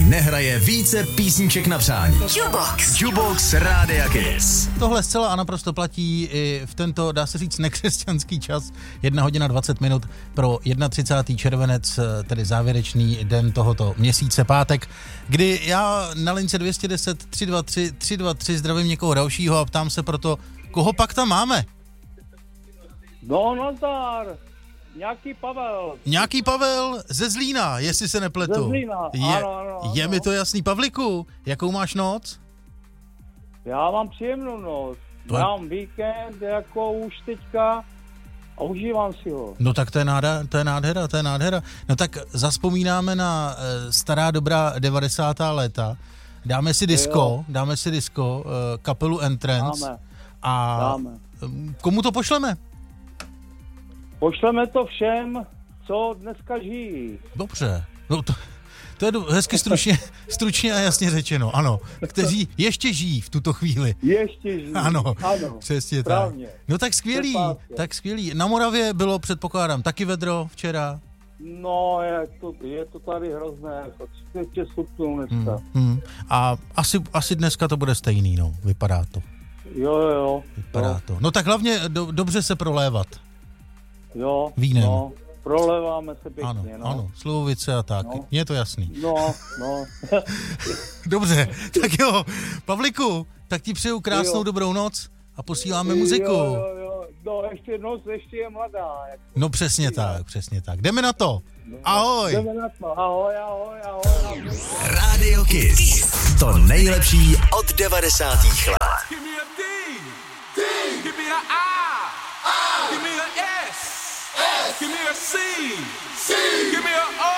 nehraje více písniček na přání. Jukebox Rádia Kiss. Tohle zcela a naprosto platí i v tento, dá se říct, nekřesťanský čas. 1 hodina 20 minut pro 31. červenec, tedy závěrečný den tohoto měsíce, pátek, kdy já na lince 210 323 323 zdravím někoho dalšího a ptám se proto, koho pak tam máme? No, nazdar. Nějaký Pavel ze Zlína, jestli se nepletu. Ze Zlína, ano. Je mi to jasný. Pavliku, jakou máš noc? Já mám příjemnou noc. Mám víkend jako už teďka a užívám si ho. No tak to je nádhera. No tak zazpomínáme na stará dobrá 90. léta. Dáme si disco, kapelu Entrance. Dáme. Komu to pošleme? Pošleme to všem, co dneska žijí. Dobře. No to je hezky stručně a jasně řečeno, ano. Kteří ještě žijí v tuto chvíli. Ještě žijí. Ano. Přesně správně. Tak. No tak skvělý. Na Moravě bylo, předpokládám, taky vedro včera. No, je to tady hrozné, jako 30 stupňů dneska. A asi dneska to bude stejný, no, vypadá to. Jo. Vypadá to. No tak hlavně dobře se prolévat. Jo, vínem. No, proléváme se pěkně, Ano, slivovice a tak, mně je to jasný. No. Dobře, tak jo, Pavliku, tak ti přeju krásnou dobrou noc a posíláme muziku. Jo, no ještě je mladá. No přesně tak, jdeme na to. Ahoj. Jdeme na to, ahoj. Radio Kiss, to nejlepší od 90. let. Give me a C. Give me a O.